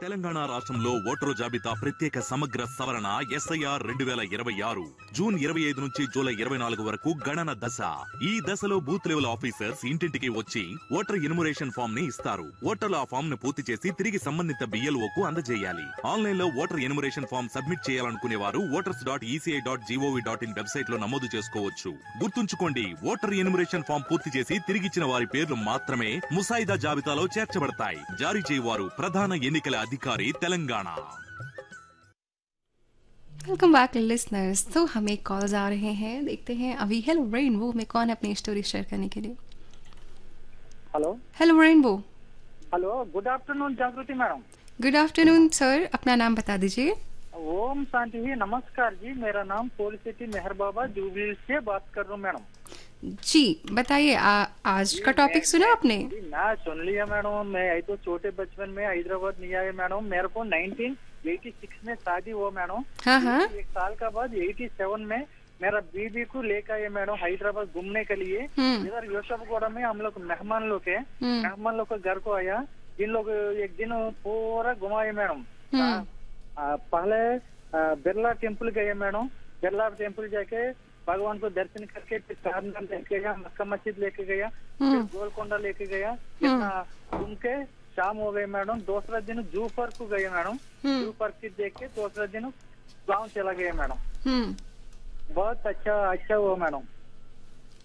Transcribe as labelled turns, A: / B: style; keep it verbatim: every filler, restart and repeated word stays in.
A: తెలంగాణ రాష్ట్రంలో ఓటరు జాబితా ప్రత్యేక సమగ్ర సవరణ ఎస్ఐఆర్ రెండు వేల ఇరవై ఆరు జూన్ ఇరవై ఐదు నుంచి జూలై ఇరవై నాలుగు వరకు గణన దశ. ఈ దశలో బూత్ లెవెల్ ఆఫీసర్స్ ఇంటింటికి వచ్చి ఓటర్ ఎన్యుమరేషన్ ఫామ్ ని ఇస్తారు. ఓటర్లు ఆ ఫామ్ ను పూర్తి చేసి తిరిగి సంబంధిత బిఎల్ఓ కు అందజేయాలి. ఆన్లైన్ లో ఓటర్ ఎన్యుమరేషన్ ఫామ్ సబ్మిట్ చేయాలనుకునే వారు voters dot ECI dot GOV dot in website లో నమోదు చేసుకోవచ్చు. గుర్తుంచుకోండి, ఓటర్ ఎన్యుమరేషన్ ఫామ్ పూర్తి చేసి తిరిగిచ్చిన వారి పేర్లు మాత్రమే ముసాయిదా జాబితాలో చేర్చబడతాయి. జారీ చేయవారు ప్రధాన ఎన్నికల अधिकारी तेलंगाना।
B: Welcome back listeners. तो हमें कॉल्स आ रहे हैं, देखते हैं अभी। हेलो रेनबो में कौन है अपनी स्टोरी शेयर करने के लिए?
C: Hello
B: hello rainbow.
C: Hello good afternoon जागृति मैडम।
B: गुड आफ्टरनून सर, अपना नाम बता दीजिए।
C: ओम शांति जी, नमस्कार जी। मेरा नाम पोलिसिटी मेहर बाबा जूबली से बात कर रहा हूँ मैडम।
B: जी बताइए, आज का टॉपिक सुना आपने?
C: ना सुन लिया मैडम। मैं आई तो छोटे बचपन में हैदराबाद नहीं आया मैडम। मेरे को नाइनटीन एटी सिक्स में शादी हुआ मैडम।
B: हाँ हाँ।
C: एक साल का बाद एटी सेवन में मेरा बीबी को लेकर आए मैडम हैदराबाद घूमने के लिए। इधर योशबगौड़ा में हम लोग मेहमान लोग है, मेहमान लोग के घर को आया। जिन लोग एक दिन पूरा घुमाए मैडम। पहले बिरला टेम्पल गए मैडम। बिरला टेम्पल जाके भगवान को दर्शन करके फिर चारमीनार लेके गया, मक्का मस्जिद लेके गया, फिर गोलकोंडा लेके गया। घूम के शाम हो गए मैडम। दूसरा दिन जू पार्क को गए मैडम। जू पार्क देख के दूसरा दिन गाँव चला गया मैडम। बहुत अच्छा अच्छा हुआ मैडम।